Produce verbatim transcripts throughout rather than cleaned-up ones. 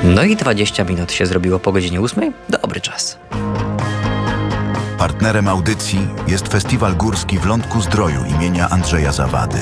No i dwadzieścia minut się zrobiło po godzinie ósmej. Dobry czas. Partnerem audycji jest Festiwal Górski w Lądku-Zdroju imienia Andrzeja Zawady.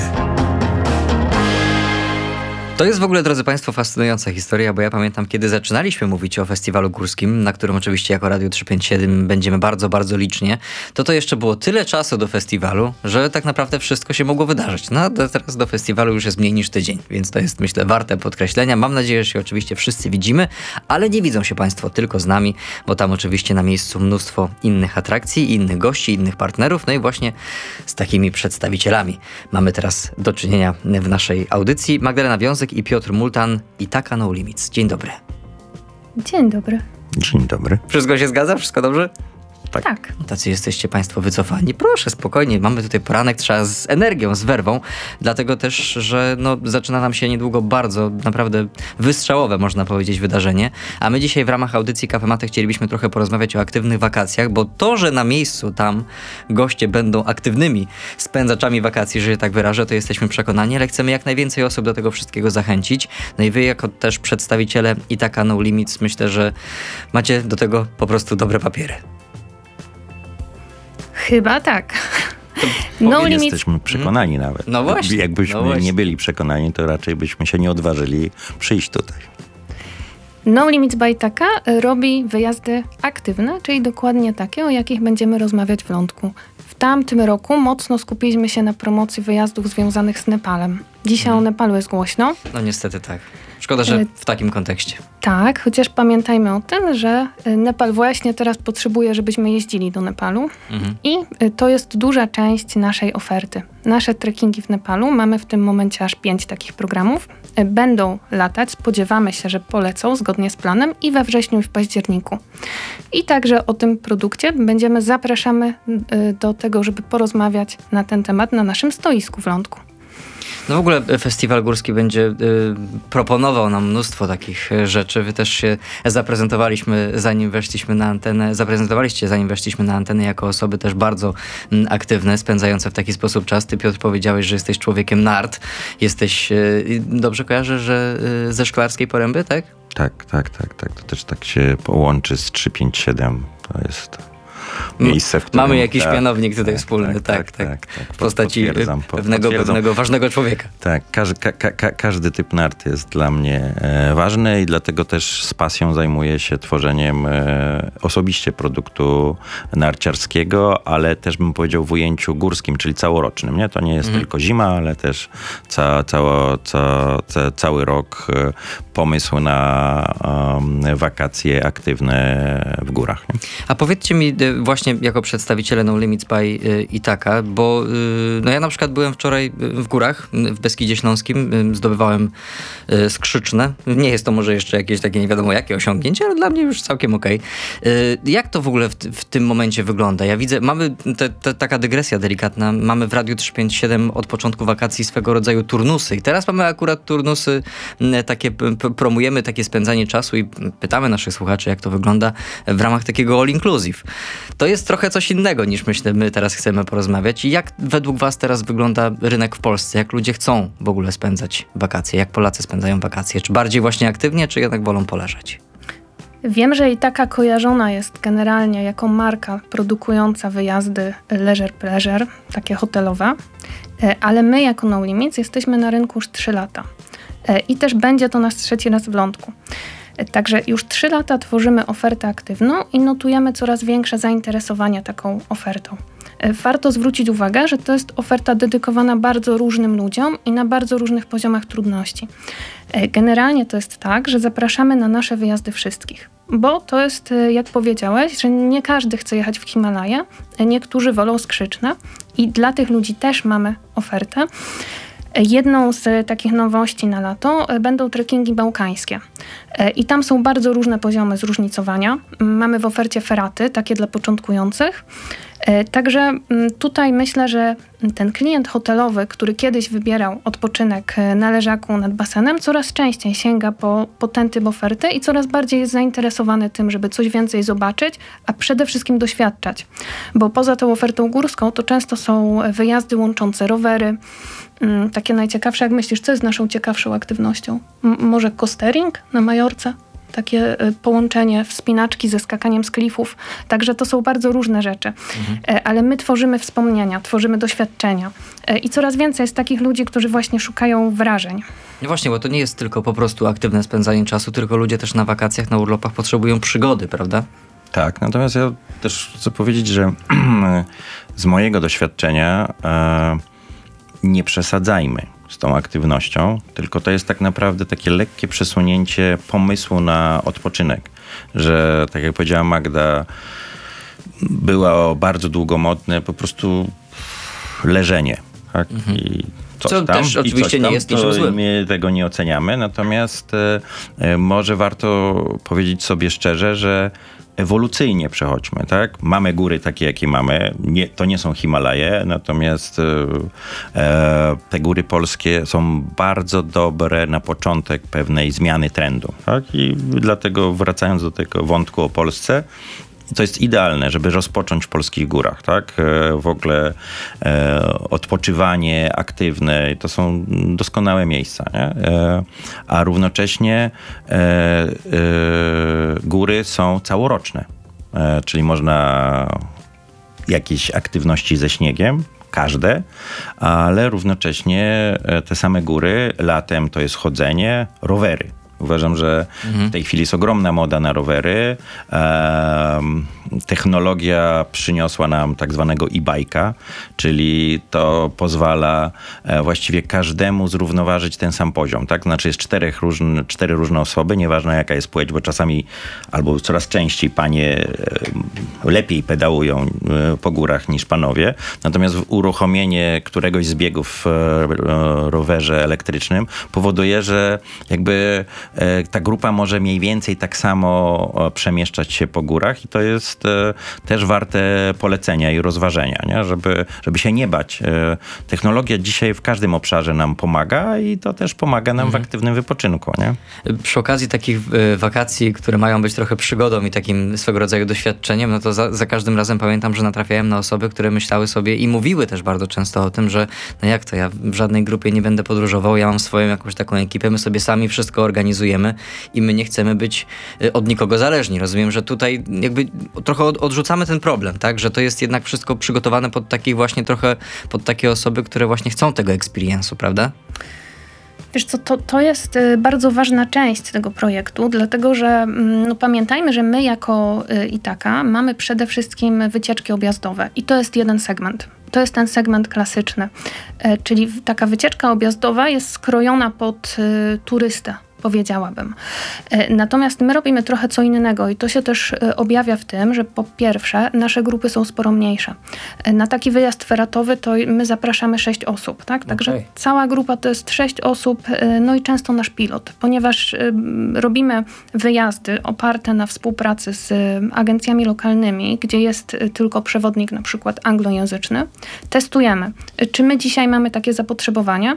To jest w ogóle, drodzy Państwo, fascynująca historia, bo ja pamiętam, kiedy zaczynaliśmy mówić o Festiwalu Górskim, na którym oczywiście jako Radio trzysta pięćdziesiąt siedem będziemy bardzo, bardzo licznie, to to jeszcze było tyle czasu do festiwalu, że tak naprawdę wszystko się mogło wydarzyć. No a teraz do festiwalu już jest mniej niż tydzień, więc to jest, myślę, warte podkreślenia. Mam nadzieję, że się oczywiście wszyscy widzimy, ale nie widzą się Państwo tylko z nami, bo tam oczywiście na miejscu mnóstwo innych atrakcji, innych gości, innych partnerów, no i właśnie z takimi przedstawicielami mamy teraz do czynienia w naszej audycji. Magdalena Wiązek i Piotr Multan, Ithaca No Limits. Dzień dobry. Dzień dobry. Dzień dobry. Wszystko się zgadza? Wszystko dobrze? Tak. tak. Tacy jesteście Państwo wycofani. Proszę, spokojnie. Mamy tutaj poranek, trzeba z energią, z werwą. Dlatego też, że no, zaczyna nam się niedługo bardzo, naprawdę wystrzałowe, można powiedzieć, wydarzenie. A my dzisiaj w ramach audycji Kafematy chcielibyśmy trochę porozmawiać o aktywnych wakacjach, bo to, że na miejscu tam goście będą aktywnymi spędzaczami wakacji, że się tak wyrażę, to jesteśmy przekonani, ale chcemy jak najwięcej osób do tego wszystkiego zachęcić. No i wy jako też przedstawiciele Ithaca No Limits, myślę, że macie do tego po prostu dobre papiery. Chyba tak. No limit. Jesteśmy przekonani hmm. nawet. No właśnie. Jakbyśmy no właśnie. nie byli przekonani, to raczej byśmy się nie odważyli przyjść tutaj. No Limits by Ithaca robi wyjazdy aktywne, czyli dokładnie takie, o jakich będziemy rozmawiać w Lądku. W tamtym roku mocno skupiliśmy się na promocji wyjazdów związanych z Nepalem. Dzisiaj hmm. o Nepalu jest głośno. No niestety tak. Szkoda, że w takim kontekście. Tak, chociaż pamiętajmy o tym, że Nepal właśnie teraz potrzebuje, żebyśmy jeździli do Nepalu mhm. i to jest duża część naszej oferty. Nasze trekkingi w Nepalu, mamy w tym momencie aż pięć takich programów. Będą latać, spodziewamy się, że polecą zgodnie z planem i we wrześniu i w październiku. I także o tym produkcie będziemy, zapraszamy do tego, żeby porozmawiać na ten temat na naszym stoisku w Lądku. No w ogóle Festiwal Górski będzie y, proponował nam mnóstwo takich rzeczy. Wy też się zaprezentowaliśmy, zanim weszliśmy na antenę, zaprezentowaliście zanim weszliśmy na antenę jako osoby też bardzo m, aktywne, spędzające w taki sposób czas. Ty, Piotr, powiedziałeś, że jesteś człowiekiem nart. Jesteś, y, dobrze kojarzę, że y, ze Szklarskiej Poręby, tak? Tak, tak, tak, tak. To też tak się połączy z trzysta pięćdziesiąt siedem. To jest miejsce, w którym... Mamy jakiś tak, mianownik tutaj tak, wspólny, tak, tak. tak, tak, tak. W postaci pewnego, pewnego ważnego człowieka. Tak, każdy, ka, ka, każdy typ nart jest dla mnie e, ważny i dlatego też z pasją zajmuję się tworzeniem e, osobiście produktu narciarskiego, ale też bym powiedział w ujęciu górskim, czyli całorocznym. Nie? To nie jest mhm. tylko zima, ale też ca, cało, ca, ca, cały rok e, pomysł na um, wakacje aktywne w górach. Nie? A powiedzcie mi właśnie jako przedstawiciele No Limits by Ithaca, bo no ja na przykład byłem wczoraj w górach, w Beskidzie Śląskim, zdobywałem skrzyczne. Nie jest to może jeszcze jakieś takie nie wiadomo jakie osiągnięcie, ale dla mnie już całkiem okej. Jak to w ogóle w, w tym momencie wygląda? Ja widzę, mamy te, te, taka dygresja delikatna, mamy w Radiu trzysta pięćdziesiąt siedem od początku wakacji swego rodzaju turnusy i teraz mamy akurat turnusy takie, promujemy takie spędzanie czasu i pytamy naszych słuchaczy, jak to wygląda w ramach takiego all inclusive. To jest trochę coś innego niż myślę, my teraz chcemy porozmawiać. I jak według was teraz wygląda rynek w Polsce? Jak ludzie chcą w ogóle spędzać wakacje? Jak Polacy spędzają wakacje? Czy bardziej właśnie aktywnie, czy jednak wolą poleżeć? Wiem, że Ithaca kojarzona jest generalnie jako marka produkująca wyjazdy leisure pleasure, takie hotelowe, ale my jako No Limits jesteśmy na rynku już trzy lata. I też będzie to nasz trzeci raz w Lądku. Także już trzy lata tworzymy ofertę aktywną i notujemy coraz większe zainteresowanie taką ofertą. Warto zwrócić uwagę, że to jest oferta dedykowana bardzo różnym ludziom i na bardzo różnych poziomach trudności. Generalnie to jest tak, że zapraszamy na nasze wyjazdy wszystkich, bo to jest, jak powiedziałeś, że nie każdy chce jechać w Himalaje, niektórzy wolą skrzyczne i dla tych ludzi też mamy ofertę. Jedną z takich nowości na lato będą trekkingi bałkańskie. I tam są bardzo różne poziomy zróżnicowania. Mamy w ofercie feraty, takie dla początkujących. Także tutaj myślę, że ten klient hotelowy, który kiedyś wybierał odpoczynek na leżaku nad basenem, coraz częściej sięga po, po ten typ oferty i coraz bardziej jest zainteresowany tym, żeby coś więcej zobaczyć, a przede wszystkim doświadczać. Bo poza tą ofertą górską to często są wyjazdy łączące rowery, takie najciekawsze. Jak myślisz, co jest naszą ciekawszą aktywnością? M- może coastering na Majorce? takie y, połączenie wspinaczki ze skakaniem z klifów. Także to są bardzo różne rzeczy. Mhm. Y, ale my tworzymy wspomnienia, tworzymy doświadczenia. Y, I coraz więcej jest takich ludzi, którzy właśnie szukają wrażeń. No właśnie, bo to nie jest tylko po prostu aktywne spędzanie czasu, tylko ludzie też na wakacjach, na urlopach potrzebują przygody, prawda? Tak, natomiast ja też chcę powiedzieć, że z mojego doświadczenia e, nie przesadzajmy z tą aktywnością, tylko to jest tak naprawdę takie lekkie przesunięcie pomysłu na odpoczynek. Że tak jak powiedziała Magda, było bardzo długo modne po prostu leżenie. Tak? Mhm. I coś Co tam, też oczywiście tam, nie jest niczym złym. My tego nie oceniamy, natomiast e, może warto powiedzieć sobie szczerze, że ewolucyjnie przechodźmy, tak? Mamy góry takie, jakie mamy. Nie, to nie są Himalaje, natomiast e, te góry polskie są bardzo dobre na początek pewnej zmiany trendu, tak? I dlatego wracając do tego wątku o Polsce, to jest idealne, żeby rozpocząć w polskich górach, tak? W ogóle e, odpoczywanie aktywne, to są doskonałe miejsca, nie? E, a równocześnie e, e, góry są całoroczne, e, czyli można jakieś aktywności ze śniegiem, każde, ale równocześnie te same góry, latem to jest chodzenie, rowery. Uważam, że mhm. w tej chwili jest ogromna moda na rowery. Ehm, technologia przyniosła nam tak zwanego e-bike'a, czyli to pozwala e, właściwie każdemu zrównoważyć ten sam poziom. Tak? Znaczy jest czterech różn, cztery różne osoby, nieważne jaka jest płeć, bo czasami albo coraz częściej panie e, lepiej pedałują e, po górach niż panowie. Natomiast uruchomienie któregoś z biegów w e, rowerze elektrycznym powoduje, że jakby ta grupa może mniej więcej tak samo przemieszczać się po górach i to jest też warte polecenia i rozważenia, nie? Żeby, żeby się nie bać. Technologia dzisiaj w każdym obszarze nam pomaga i to też pomaga nam mhm. w aktywnym wypoczynku. Nie? Przy okazji takich wakacji, które mają być trochę przygodą i takim swego rodzaju doświadczeniem, no to za, za każdym razem pamiętam, że natrafiałem na osoby, które myślały sobie i mówiły też bardzo często o tym, że no jak to, ja w żadnej grupie nie będę podróżował, ja mam swoją jakąś taką ekipę, my sobie sami wszystko organizujemy i my nie chcemy być od nikogo zależni. Rozumiem, że tutaj jakby trochę odrzucamy ten problem, tak? Że to jest jednak wszystko przygotowane pod takich właśnie trochę, pod takie osoby, które właśnie chcą tego experience'u, prawda? Wiesz co, to, to jest bardzo ważna część tego projektu, dlatego że no, pamiętajmy, że my jako Itaka mamy przede wszystkim wycieczki objazdowe i to jest jeden segment. To jest ten segment klasyczny, czyli taka wycieczka objazdowa jest skrojona pod y, turystę, powiedziałabym. Natomiast my robimy trochę co innego i to się też objawia w tym, że po pierwsze nasze grupy są sporo mniejsze. Na taki wyjazd feratowy to my zapraszamy sześć osób, tak? Także okay. Cała grupa to jest sześć osób, no i często nasz pilot, ponieważ robimy wyjazdy oparte na współpracy z agencjami lokalnymi, gdzie jest tylko przewodnik na przykład anglojęzyczny. Testujemy, czy my dzisiaj mamy takie zapotrzebowania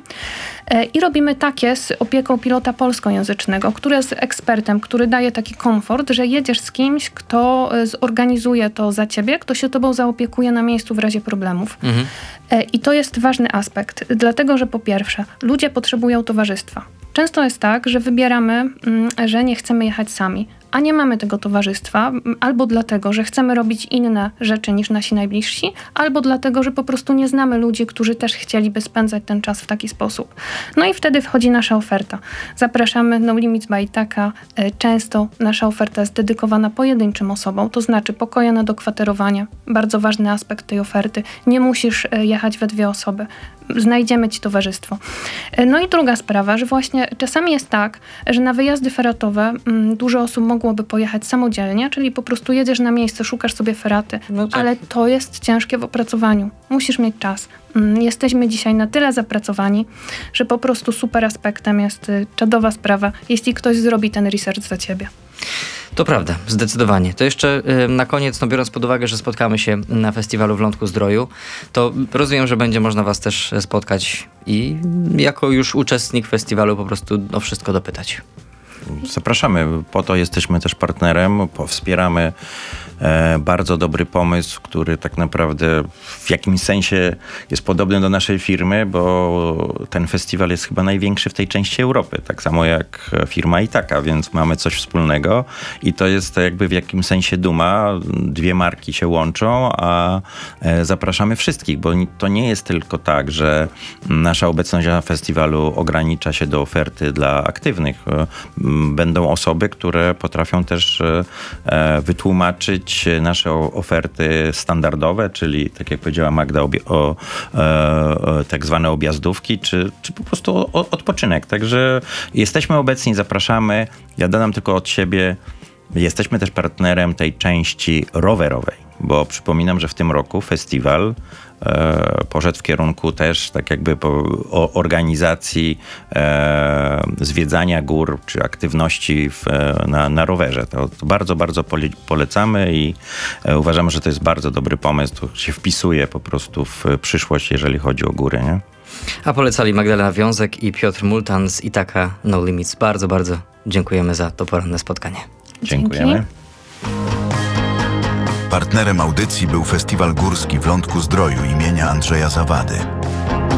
i robimy takie z opieką pilota polskojęzycznego, który jest ekspertem, który daje taki komfort, że jedziesz z kimś, kto zorganizuje to za ciebie, kto się tobą zaopiekuje na miejscu w razie problemów. Mhm. I to jest ważny aspekt, dlatego że po pierwsze, ludzie potrzebują towarzystwa. Często jest tak, że wybieramy, że nie chcemy jechać sami, a nie mamy tego towarzystwa, albo dlatego, że chcemy robić inne rzeczy niż nasi najbliżsi, albo dlatego, że po prostu nie znamy ludzi, którzy też chcieliby spędzać ten czas w taki sposób. No i wtedy wchodzi nasza oferta. Zapraszamy No Limits by Itaka. Często nasza oferta jest dedykowana pojedynczym osobom, to znaczy pokoje na dokwaterowanie. Bardzo ważny aspekt tej oferty. Nie musisz jechać we dwie osoby. Znajdziemy ci towarzystwo. No i druga sprawa, że właśnie czasami jest tak, że na wyjazdy feratowe m, dużo osób mogłoby pojechać samodzielnie, czyli po prostu jedziesz na miejsce, szukasz sobie feraty, no tak. Ale to jest ciężkie w opracowaniu. Musisz mieć czas. M, jesteśmy dzisiaj na tyle zapracowani, że po prostu super aspektem jest y, czadowa sprawa, jeśli ktoś zrobi ten research za ciebie. To prawda, zdecydowanie. To jeszcze y, na koniec, no biorąc pod uwagę, że spotkamy się na festiwalu w Lądku-Zdroju, to rozumiem, że będzie można was też spotkać i jako już uczestnik festiwalu po prostu o wszystko dopytać. Zapraszamy, po to jesteśmy też partnerem, wspieramy e, bardzo dobry pomysł, który tak naprawdę w jakimś sensie jest podobny do naszej firmy, bo ten festiwal jest chyba największy w tej części Europy, tak samo jak firma Itaka, więc mamy coś wspólnego i to jest jakby w jakimś sensie duma. Dwie marki się łączą, a e, zapraszamy wszystkich, bo to nie jest tylko tak, że nasza obecność na festiwalu ogranicza się do oferty dla aktywnych. Będą osoby, które potrafią też wytłumaczyć nasze oferty standardowe, czyli tak jak powiedziała Magda, obie, o, o tak zwane objazdówki, czy, czy po prostu o, odpoczynek. Także jesteśmy obecni, zapraszamy. Ja dodam tylko od siebie, jesteśmy też partnerem tej części rowerowej, bo przypominam, że w tym roku festiwal e, poszedł w kierunku też tak jakby po, o organizacji e, zwiedzania gór czy aktywności w, na, na rowerze. To, to bardzo, bardzo pole, polecamy i e, uważamy, że to jest bardzo dobry pomysł. To się wpisuje po prostu w przyszłość, jeżeli chodzi o góry, nie? A polecali Magdalena Wiązek i Piotr Multan z Itaka No Limits. Bardzo, bardzo dziękujemy za to poranne spotkanie. Dziękujemy. Dzięki. Partnerem audycji był Festiwal Górski w Lądku Zdroju imienia Andrzeja Zawady.